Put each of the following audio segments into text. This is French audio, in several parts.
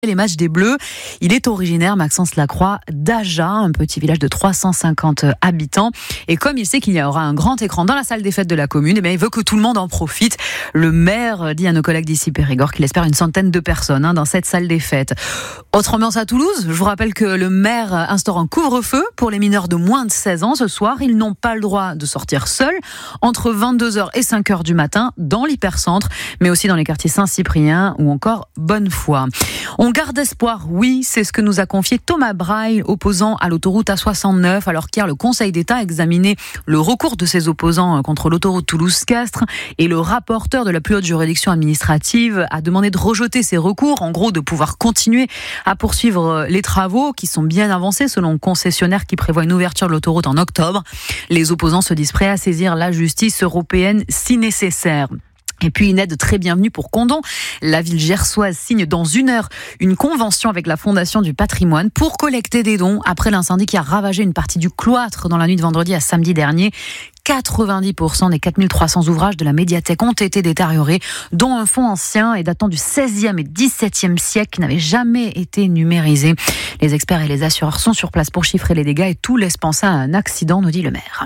Les matchs des Bleus. Il est originaire, Maxence Lacroix, d'Aja, un petit village de 350 habitants. Et comme il sait qu'il y aura un grand écran dans la salle des fêtes de la commune, il veut que tout le monde en profite. Le maire dit à nos collègues d'ici Périgord qu'il espère une centaine de personnes dans cette salle des fêtes. Autre ambiance à Toulouse. Je vous rappelle que le maire instaure un couvre-feu pour les mineurs de moins de 16 ans. Ce soir, ils n'ont pas le droit de sortir seuls entre 22h et 5h du matin dans l'hypercentre, mais aussi dans les quartiers Saint-Cyprien ou encore Bonnefoy. On garde espoir, oui, c'est ce que nous a confié Thomas Braille, opposant à l'autoroute A69, alors qu'hier le Conseil d'État a examiné le recours de ses opposants contre l'autoroute Toulouse-Castres et le rapporteur de la plus haute juridiction administrative a demandé de rejeter ces recours, en gros de pouvoir continuer à poursuivre les travaux qui sont bien avancés selon le concessionnaire qui prévoit une ouverture de l'autoroute en octobre. Les opposants se disent prêts à saisir la justice européenne si nécessaire. Et puis une aide très bienvenue pour Condom. La ville gersoise signe dans 1 heure une convention avec la Fondation du patrimoine pour collecter des dons après l'incendie qui a ravagé une partie du cloître dans la nuit de vendredi à samedi dernier. 90% des 4300 ouvrages de la médiathèque ont été détériorés, dont un fonds ancien et datant du XVIe et XVIIe siècle qui n'avait jamais été numérisé. Les experts et les assureurs sont sur place pour chiffrer les dégâts et tout laisse penser à un accident, nous dit le maire.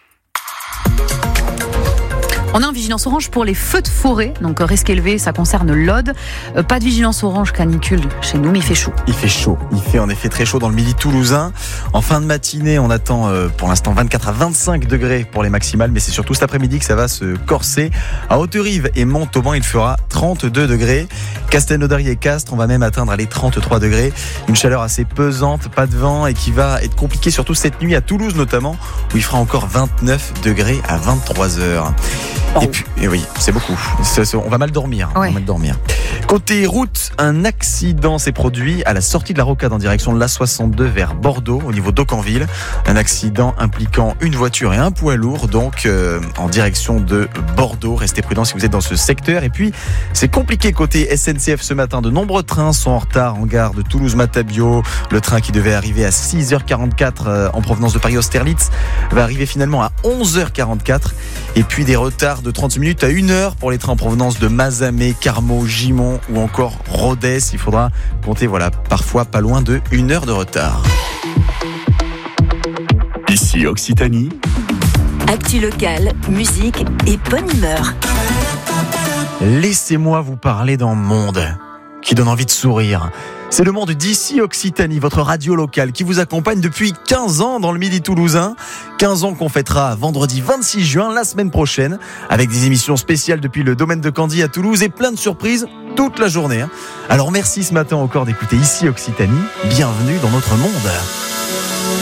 On est en vigilance orange pour les feux de forêt, donc risque élevé, ça concerne l'Aude. Pas de vigilance orange canicule chez nous, mais il fait chaud. Il fait chaud, il fait en effet très chaud dans le midi toulousain. En fin de matinée, on attend pour l'instant 24 à 25 degrés pour les maximales, mais c'est surtout cet après-midi que ça va se corser. À Haute-Rive et Montauban, il fera 32 degrés. Castelnaudary et Castres, on va même atteindre les 33 degrés. Une chaleur assez pesante, pas de vent et qui va être compliquée surtout cette nuit à Toulouse notamment, où il fera encore 29 degrés à 23h. Oh. Et oui, c'est beaucoup. On va mal dormir. Ouais. On va mal dormir. Côté route, un accident s'est produit à la sortie de la Rocade en direction de l'A62 vers Bordeaux, au niveau d'Aucanville. Un accident impliquant une voiture et un poids lourd, donc en direction de Bordeaux. Restez prudents si vous êtes dans ce secteur. Et puis, c'est compliqué côté SNCF ce matin. De nombreux trains sont en retard en gare de Toulouse-Matabio. Le train qui devait arriver à 6h44 en provenance de Paris-Austerlitz va arriver finalement à 11h44. Et puis des retards de 30 minutes à 1 heure pour les trains en provenance de Mazamet, Carmaux, Gimont ou encore Rodez. Il faudra compter parfois pas loin de 1 heure de retard. Ici Occitanie. Actu locale, musique et bonne humeur. Laissez-moi vous parler d'un monde qui donne envie de sourire. C'est le monde d'ici Occitanie, votre radio locale qui vous accompagne depuis 15 ans dans le midi toulousain. 15 ans qu'on fêtera vendredi 26 juin, la semaine prochaine, avec des émissions spéciales depuis le domaine de Candy à Toulouse et plein de surprises toute la journée. Alors merci ce matin encore d'écouter ici Occitanie. Bienvenue dans notre monde.